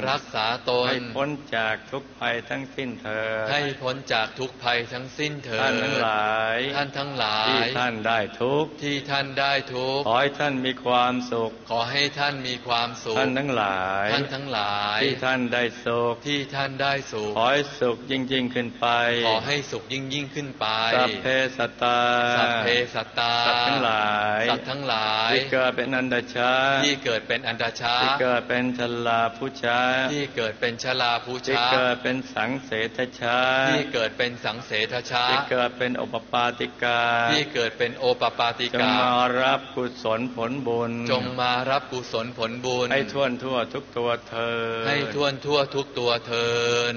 รักษาตนให้พ้นจากทุกภัยทั้งสิ้นเถิดให้พ้นจากทุกภัยทั้งสิ้นเถิดท่านทั้งหลายที่ท่านได้ทุกข์ที่ท่านได้ทุกข์ขอให้ท่านมีความสุขขอให้ท่านมีความสุขท่านทั้งหลายที่ท่านได้สุขขอให้สุขยิ่งขึ้นไปขอให้สุขยิ่งขึ้นไปสัพเพสัตตาสัพทั้งหลายที่เกิดเป็นอันดชาที่เกิดเป็นชลาภุชาที่เกิดเป็นสังเสทชาที่เกิดเป็นโอปปาติกาจงมารับกุศลผลบุญให้ทั่วทุกตัวเถิด